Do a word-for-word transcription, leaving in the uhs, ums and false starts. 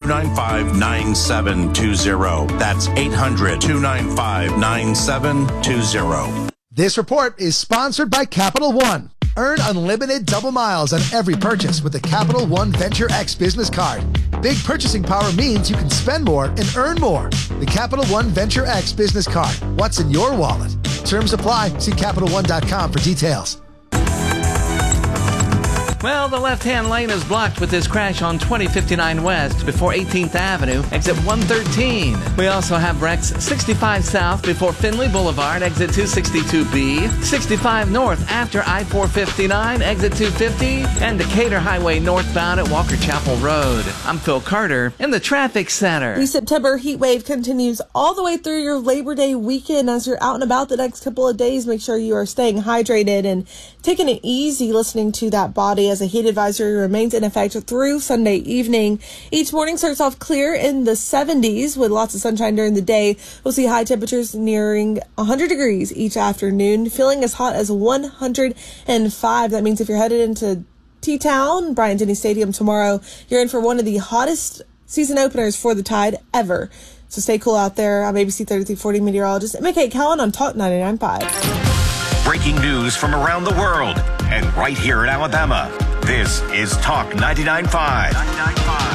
nine five, nine seven two zero. That's eight hundred, two nine five, nine seven two zero. This report is sponsored by Capital One. Earn unlimited double miles on every purchase with the Capital One Venture X business card. Big purchasing power means you can spend more and earn more. The Capital One Venture X business card. What's in your wallet? Terms apply. See Capital One dot com for details. Well, the left-hand lane is blocked with this crash on twenty fifty-nine West before eighteenth Avenue, exit one thirteen. We also have wrecks sixty-five South before Finley Boulevard, exit two sixty-two B, sixty-five North after I four fifty-nine, exit two fifty, and Decatur Highway northbound at Walker Chapel Road. I'm Phil Carter in the Traffic Center. The September heat wave continues all the way through your Labor Day weekend. As you're out and about the next couple of days, make sure you are staying hydrated and taking it easy listening to that body, as a heat advisory remains in effect through Sunday evening. Each morning starts off clear in the seventies with lots of sunshine during the day. We'll see high temperatures nearing one hundred degrees each afternoon, feeling as hot as one hundred five. That means if you're headed into T-Town, Bryant-Denny Stadium tomorrow, you're in for one of the hottest season openers for the Tide ever. So stay cool out there. I'm A B C thirty-three forty meteorologist Emma Kate Cowan on Talk ninety-nine point five. Breaking news from around the world and right here in Alabama. This is Talk ninety-nine point five.